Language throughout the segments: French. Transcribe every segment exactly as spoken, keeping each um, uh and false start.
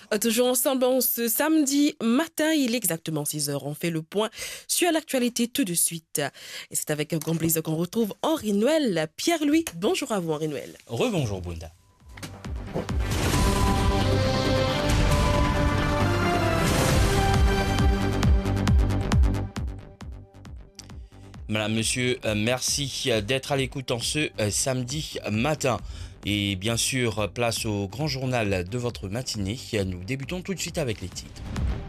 Toujours ensemble en ce samedi matin, il est exactement six heures. On fait le point sur l'actualité tout de suite. Et c'est avec un grand plaisir qu'on retrouve Henri Noël. Pierre-Louis, bonjour à vous Henri Noël. Rebonjour Bunda. Madame, monsieur, euh, merci d'être à l'écoute en ce euh, samedi matin. Et bien sûr, place au grand journal de votre matinée. Nous débutons tout de suite avec les titres.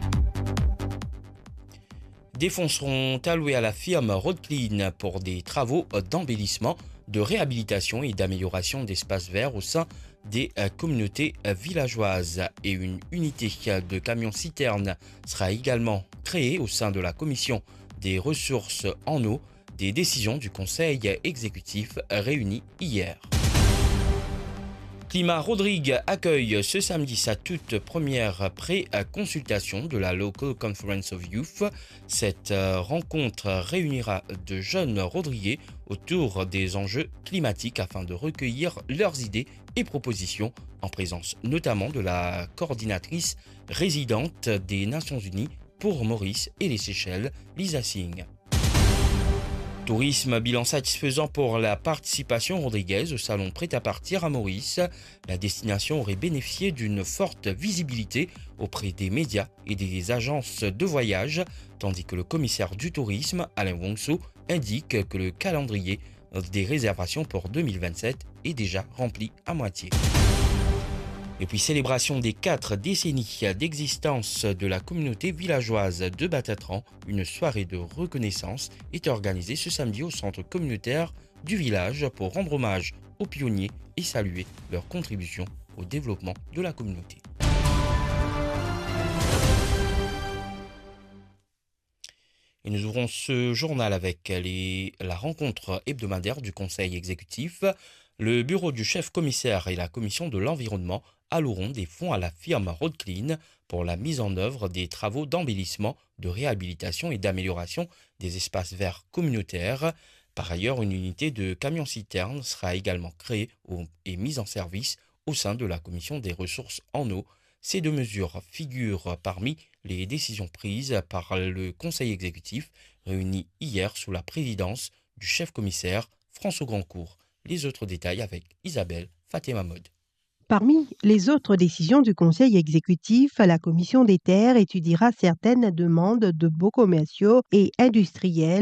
Des fonds seront alloués à la firme Roadclean pour des travaux d'embellissement, de réhabilitation et d'amélioration d'espaces verts au sein des communautés villageoises. Et une unité de camions-citernes sera également créée au sein de la commission des ressources en eau. Des décisions du conseil exécutif réuni hier. Climat Rodrigue accueille ce samedi sa toute première pré-consultation de la Local Conference of Youth. Cette rencontre réunira de jeunes Rodriguais autour des enjeux climatiques afin de recueillir leurs idées et propositions, en présence notamment de la coordinatrice résidente des Nations Unies pour Maurice et les Seychelles, Lisa Singh. Tourisme, bilan satisfaisant pour la participation rodriguaise au salon prêt-à-partir à Maurice. La destination aurait bénéficié d'une forte visibilité auprès des médias et des agences de voyage, tandis que le commissaire du tourisme, Alain Wongso, indique que le calendrier des réservations pour deux mille vingt-sept est déjà rempli à moitié. Et puis, célébration des quatre décennies d'existence de la communauté villageoise de Batatran, une soirée de reconnaissance est organisée ce samedi au centre communautaire du village pour rendre hommage aux pionniers et saluer leur contribution au développement de la communauté. Et nous ouvrons ce journal avec les, la rencontre hebdomadaire du conseil exécutif. Le bureau du chef-commissaire et la commission de l'environnement alloueront des fonds à la firme Roadclean pour la mise en œuvre des travaux d'embellissement, de réhabilitation et d'amélioration des espaces verts communautaires. Par ailleurs, une unité de camions-citernes sera également créée et mise en service au sein de la commission des ressources en eau. Ces deux mesures figurent parmi les décisions prises par le conseil exécutif réuni hier sous la présidence du chef-commissaire François Grandcourt. Les autres détails avec Isabelle Fatemamod. Parmi les autres décisions du Conseil exécutif, la Commission des terres étudiera certaines demandes de baux commerciaux et industriels